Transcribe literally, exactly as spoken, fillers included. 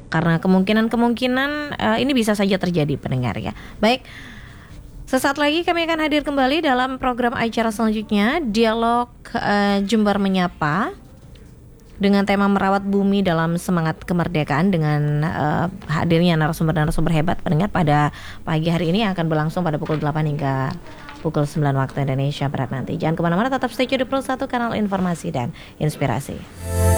Karena kemungkinan-kemungkinan uh, ini bisa saja terjadi pendengar ya. Baik, sesaat lagi kami akan hadir kembali dalam program acara selanjutnya, Dialog uh, Jember Menyapa, dengan tema merawat bumi dalam semangat kemerdekaan, dengan uh, hadirnya narasumber-narasumber hebat pendengar pada pagi hari ini yang akan berlangsung pada pukul delapan hingga pukul sembilan waktu Indonesia Barat nanti. Jangan kemana-mana, tetap stay tune di Pro satu, kanal informasi dan inspirasi.